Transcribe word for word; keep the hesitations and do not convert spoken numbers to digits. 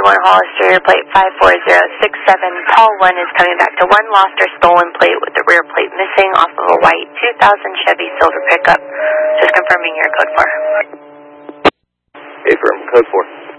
one Hollister, plate five four zero six seven. Call one is coming back to one lost or stolen plate with the rear plate missing off of a white two thousand Chevy Silver pickup. Just confirming your code four. Affirm, code four.